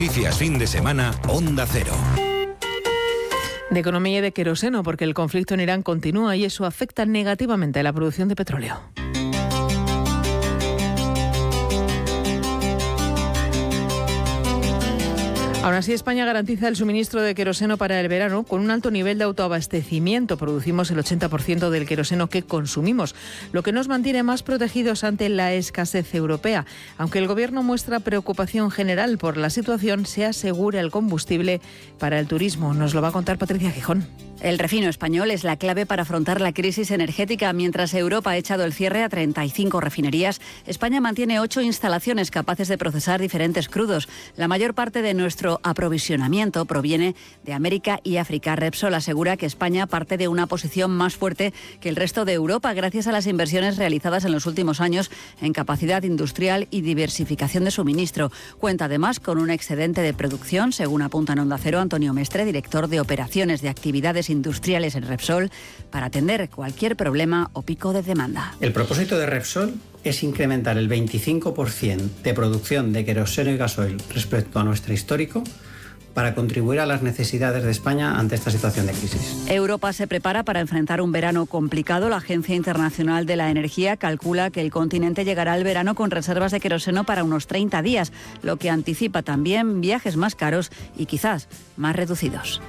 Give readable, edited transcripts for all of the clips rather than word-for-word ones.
Noticias fin de semana, Onda Cero. De economía y de queroseno, porque el conflicto en Irán continúa y eso afecta negativamente a la producción de petróleo. Aún así, España garantiza el suministro de queroseno para el verano con un alto nivel de autoabastecimiento. Producimos el 80% del queroseno que consumimos, lo que nos mantiene más protegidos ante la escasez europea. Aunque el Gobierno muestra preocupación general por la situación, se asegura el combustible para el turismo. Nos lo va a contar Patricia Gijón. El refino español es la clave para afrontar la crisis energética. Mientras Europa ha echado el cierre a 35 refinerías, España mantiene 8 instalaciones capaces de procesar diferentes crudos. La mayor parte de nuestro aprovisionamiento proviene de América y África. Repsol asegura que España parte de una posición más fuerte que el resto de Europa gracias a las inversiones realizadas en los últimos años en capacidad industrial y diversificación de suministro. Cuenta además con un excedente de producción, según apunta en Onda Cero Antonio Mestre, director de operaciones de actividades industriales en Repsol, para atender cualquier problema o pico de demanda. El propósito de Repsol es incrementar el 25% de producción de queroseno y gasoil respecto a nuestro histórico para contribuir a las necesidades de España ante esta situación de crisis. Europa se prepara para enfrentar un verano complicado. La Agencia Internacional de la Energía calcula que el continente llegará al verano con reservas de queroseno para unos 30 días, lo que anticipa también viajes más caros y quizás más reducidos.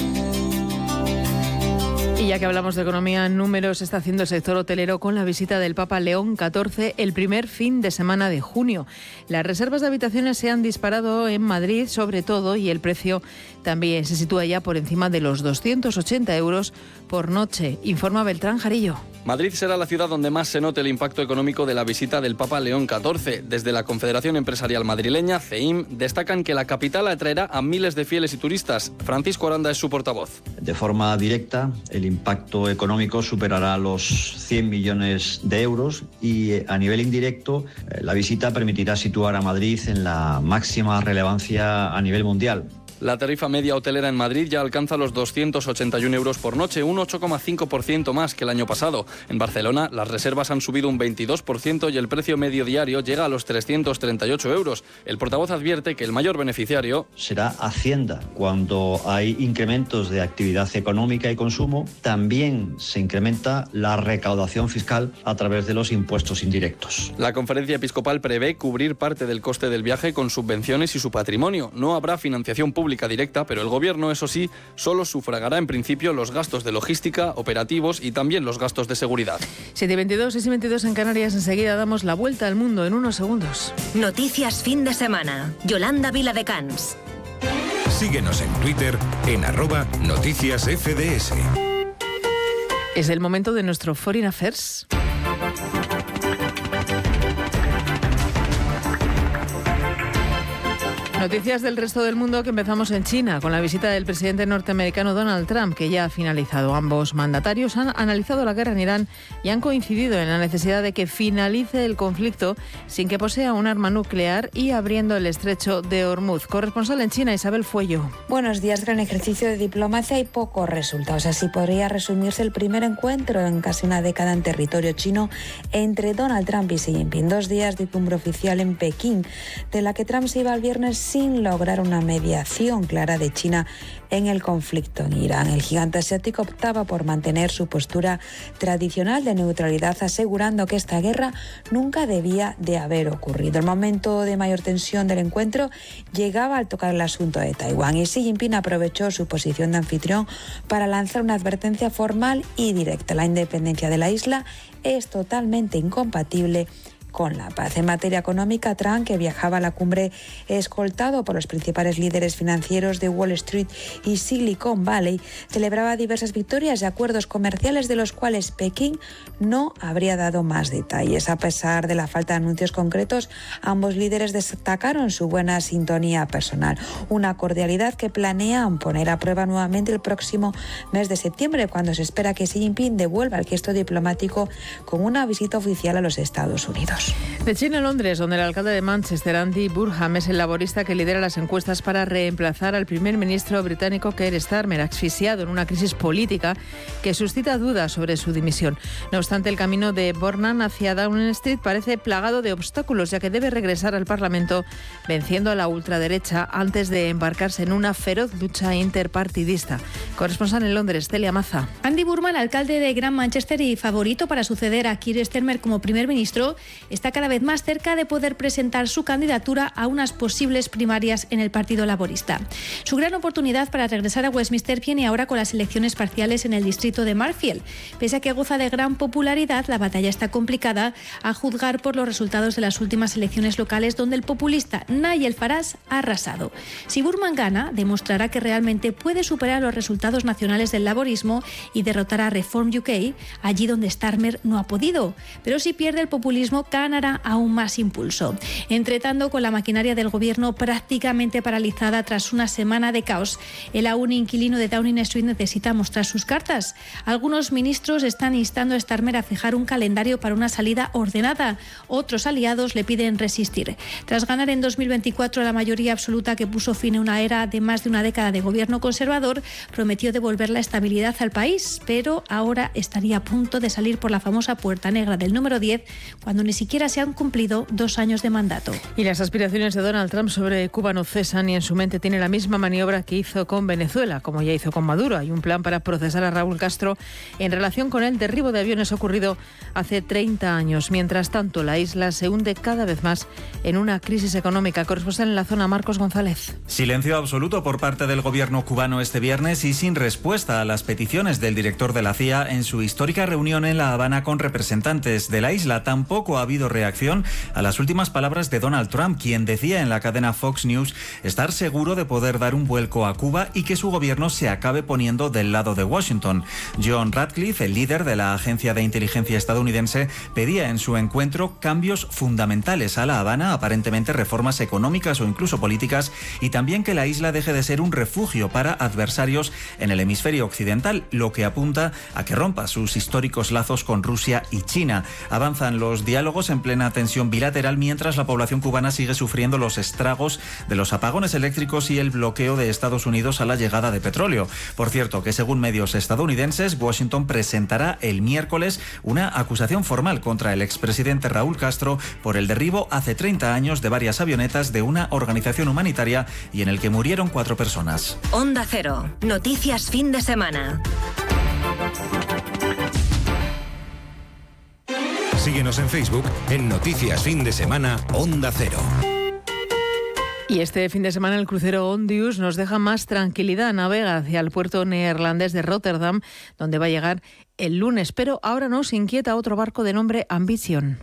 Y ya que hablamos de economía, números está haciendo el sector hotelero con la visita del Papa León XIV el primer fin de semana de junio. Las reservas de habitaciones se han disparado en Madrid, sobre todo, y el precio también se sitúa ya por encima de los 280 euros por noche, informa Beltrán Jarillo. Madrid será la ciudad donde más se note el impacto económico de la visita del Papa León XIV. Desde la Confederación Empresarial Madrileña, CEIM, destacan que la capital atraerá a miles de fieles y turistas. Francisco Aranda es su portavoz. De forma directa, el impacto económico superará los 100 millones de euros y a nivel indirecto, la visita permitirá situar a Madrid en la máxima relevancia a nivel mundial. La tarifa media hotelera en Madrid ya alcanza los 281 euros por noche, un 8,5% más que el año pasado. En Barcelona, las reservas han subido un 22% y el precio medio diario llega a los 338 euros. El portavoz advierte que el mayor beneficiario será Hacienda. Cuando hay incrementos de actividad económica y consumo, también se incrementa la recaudación fiscal a través de los impuestos indirectos. La Conferencia Episcopal prevé cubrir parte del coste del viaje con subvenciones y su patrimonio. No habrá financiación pública directa, pero el Gobierno, eso sí, solo sufragará en principio los gastos de logística, operativos y también los gastos de seguridad. 7:22, 6:22 en Canarias. Enseguida damos la vuelta al mundo en unos segundos. Noticias fin de semana. Yolanda Viladecans. Síguenos en Twitter en @noticiasfds. Es el momento de nuestro Foreign Affairs. Noticias del resto del mundo, que empezamos en China con la visita del presidente norteamericano Donald Trump, que ya ha finalizado. Ambos mandatarios han analizado la guerra en Irán y han coincidido en la necesidad de que finalice el conflicto sin que posea un arma nuclear y abriendo el estrecho de Hormuz. Corresponsal en China, Isabel Fuello. Buenos días. Gran ejercicio de diplomacia y pocos resultados. Así podría resumirse el primer encuentro en casi una década en territorio chino entre Donald Trump y Xi Jinping. 2 días de cumbre oficial en Pekín, de la que Trump se iba el viernes sin lograr una mediación clara de China en el conflicto en Irán. El gigante asiático optaba por mantener su postura tradicional de neutralidad, asegurando que esta guerra nunca debía de haber ocurrido. El momento de mayor tensión del encuentro llegaba al tocar el asunto de Taiwán y Xi Jinping aprovechó su posición de anfitrión para lanzar una advertencia formal y directa. La independencia de la isla es totalmente incompatible con la paz. En materia económica, Trump, que viajaba a la cumbre escoltado por los principales líderes financieros de Wall Street y Silicon Valley, celebraba diversas victorias y acuerdos comerciales de los cuales Pekín no habría dado más detalles. A pesar de la falta de anuncios concretos, ambos líderes destacaron su buena sintonía personal, una cordialidad que planean poner a prueba nuevamente el próximo mes de septiembre, cuando se espera que Xi Jinping devuelva el gesto diplomático con una visita oficial a los Estados Unidos. minutos. De China a Londres, donde el alcalde de Manchester, Andy Burnham, es el laborista que lidera las encuestas para reemplazar al primer ministro británico Keir Starmer, asfixiado en una crisis política que suscita dudas sobre su dimisión. No obstante, el camino de Burnham hacia Downing Street parece plagado de obstáculos, ya que debe regresar al Parlamento venciendo a la ultraderecha antes de embarcarse en una feroz lucha interpartidista. Corresponsal en Londres, Celia Maza. Andy Burnham, alcalde de Gran Manchester y favorito para suceder a Keir Starmer como primer ministro, está cada vez más cerca de poder presentar su candidatura a unas posibles primarias en el Partido Laborista. Su gran oportunidad para regresar a Westminster viene ahora con las elecciones parciales en el distrito de Marfield. Pese a que goza de gran popularidad, la batalla está complicada a juzgar por los resultados de las últimas elecciones locales, donde el populista Nigel Farage ha arrasado. Si Burnham gana, demostrará que realmente puede superar los resultados nacionales del laborismo y derrotar a Reform UK, allí donde Starmer no ha podido. Pero si pierde, el populismo ganará aún más impulso. Entretanto, con la maquinaria del gobierno prácticamente paralizada tras una semana de caos, el aún inquilino de Downing Street necesita mostrar sus cartas. Algunos ministros están instando a Starmer a fijar un calendario para una salida ordenada. Otros aliados le piden resistir. Tras ganar en 2024 la mayoría absoluta que puso fin a una era de más de una década de gobierno conservador, prometió devolver la estabilidad al país, pero ahora estaría a punto de salir por la famosa puerta negra del número 10, cuando ni siquiera se han cumplido 2 años de mandato. Y las aspiraciones de Donald Trump sobre Cuba no cesan, y en su mente tiene la misma maniobra que hizo con Venezuela, como ya hizo con Maduro. Hay un plan para procesar a Raúl Castro en relación con el derribo de aviones ocurrido hace 30 años. Mientras tanto, la isla se hunde cada vez más en una crisis económica. Corresponsal en la zona, Marcos González. Silencio absoluto por parte del gobierno cubano este viernes y sin respuesta a las peticiones del director de la CIA en su histórica reunión en La Habana con representantes de la isla. Tampoco ha habido reacción a las últimas palabras de Donald Trump, quien decía en la cadena Fox News estar seguro de poder dar un vuelco a Cuba y que su gobierno se acabe poniendo del lado de Washington. John Ratcliffe, el líder de la agencia de inteligencia estadounidense, pedía en su encuentro cambios fundamentales a La Habana, aparentemente reformas económicas o incluso políticas, y también que la isla deje de ser un refugio para adversarios en el hemisferio occidental, lo que apunta a que rompa sus históricos lazos con Rusia y China. Avanzan los diálogos en plena tensión bilateral, mientras la población cubana sigue sufriendo los estragos de los apagones eléctricos y el bloqueo de Estados Unidos a la llegada de petróleo. Por cierto, que según medios estadounidenses, Washington presentará el miércoles una acusación formal contra el expresidente Raúl Castro por el derribo hace 30 años de varias avionetas de una organización humanitaria y en el que murieron 4 personas. Onda Cero. Noticias fin de semana. Síguenos en Facebook en Noticias Fin de Semana Onda Cero. Y este fin de semana el crucero Ondius nos deja más tranquilidad. Navega hacia el puerto neerlandés de Rotterdam, donde va a llegar el lunes. Pero ahora nos inquieta otro barco de nombre Ambition.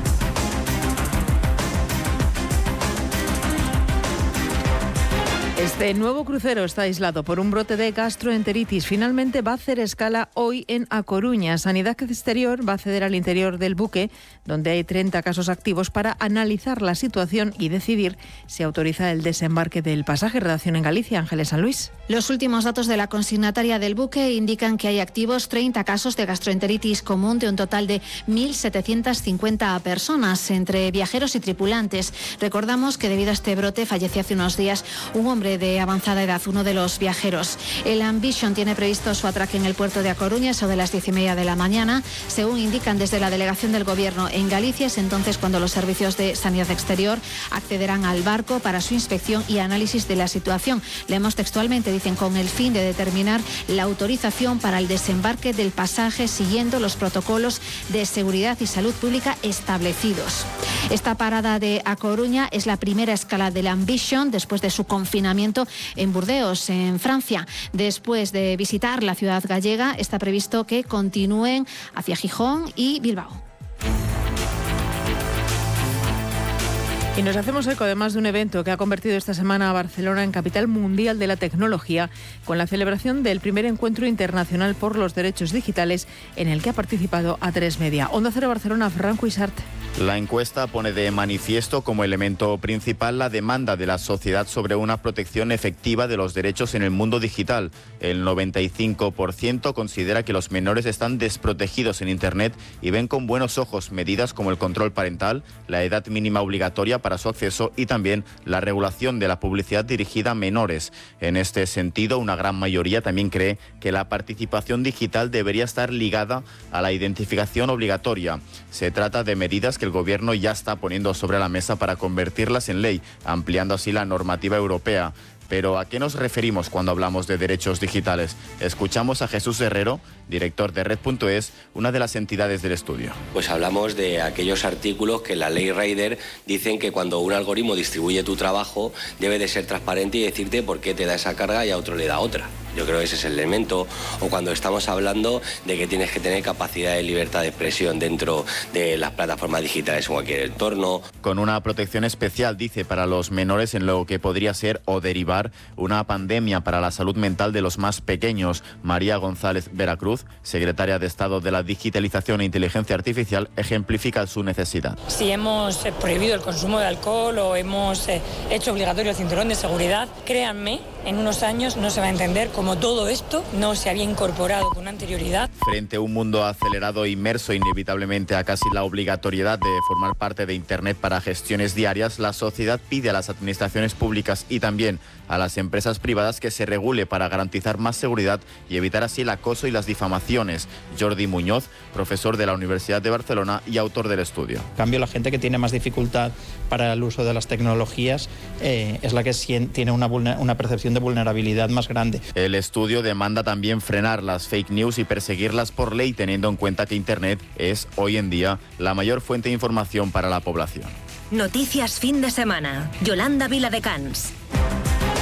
Este nuevo crucero está aislado por un brote de gastroenteritis. Finalmente va a hacer escala hoy en A Coruña. Sanidad Exterior va a acceder al interior del buque, donde hay 30 casos activos, para analizar la situación y decidir si autoriza el desembarque del pasaje. Redacción en Galicia, Ángeles San Luis. Los últimos datos de la consignataria del buque indican que hay activos 30 casos de gastroenteritis común de un total de 1.750 personas, entre viajeros y tripulantes. Recordamos que debido a este brote falleció hace unos días un hombre de avanzada edad, uno de los viajeros. El Ambition tiene previsto su atraque en el puerto de A Coruña, eso de las 10:30 de la mañana. Según indican desde la delegación del Gobierno en Galicia, es entonces cuando los servicios de Sanidad Exterior accederán al barco para su inspección y análisis de la situación. Leemos textualmente, dicen, con el fin de determinar la autorización para el desembarque del pasaje siguiendo los protocolos de seguridad y salud pública establecidos. Esta parada de A Coruña es la primera escala del Ambition después de su confinamiento en Burdeos, en Francia. Después de visitar la ciudad gallega, está previsto que continúen hacia Gijón y Bilbao. Y nos hacemos eco además de un evento que ha convertido esta semana a Barcelona en capital mundial de la tecnología, con la celebración del primer encuentro internacional por los derechos digitales, en el que ha participado A3 Media. Onda Cero Barcelona, Ferran Cuixart. La encuesta pone de manifiesto como elemento principal la demanda de la sociedad sobre una protección efectiva de los derechos en el mundo digital. El 95% considera que los menores están desprotegidos en Internet y ven con buenos ojos medidas como el control parental, la edad mínima obligatoria para su acceso y también la regulación de la publicidad dirigida a menores. En este sentido, una gran mayoría también cree que la participación digital debería estar ligada a la identificación obligatoria. Se trata de medidas que el Gobierno ya está poniendo sobre la mesa para convertirlas en ley, ampliando así la normativa europea. Pero ¿a qué nos referimos cuando hablamos de derechos digitales? Escuchamos a Jesús Herrero, director de Red.es, una de las entidades del estudio. Pues hablamos de aquellos artículos que en la ley Rider dicen que cuando un algoritmo distribuye tu trabajo debe de ser transparente y decirte por qué te da esa carga y a otro le da otra. Yo creo que ese es el elemento. O cuando estamos hablando de que tienes que tener capacidad de libertad de expresión dentro de las plataformas digitales en cualquier entorno. Con una protección especial, dice, para los menores en lo que podría ser o derivar una pandemia para la salud mental de los más pequeños. María González Veracruz, secretaria de Estado de la Digitalización e Inteligencia Artificial, ejemplifica su necesidad. Si hemos prohibido el consumo de alcohol o hemos hecho obligatorio el cinturón de seguridad, créanme, en unos años no se va a entender cómo todo esto no se había incorporado con anterioridad. Frente a un mundo acelerado e inmerso inevitablemente a casi la obligatoriedad de formar parte de Internet para gestiones diarias, la sociedad pide a las administraciones públicas y también a las empresas privadas que se regule para garantizar más seguridad y evitar así el acoso y las difamaciones. Jordi Muñoz, profesor de la Universidad de Barcelona y autor del estudio. En cambio, la gente que tiene más dificultad para el uso de las tecnologías es la que tiene una percepción de vulnerabilidad más grande. El estudio demanda también frenar las fake news y perseguirlas por ley, teniendo en cuenta que Internet es hoy en día la mayor fuente de información para la población. Noticias fin de semana. Yolanda Viladecans.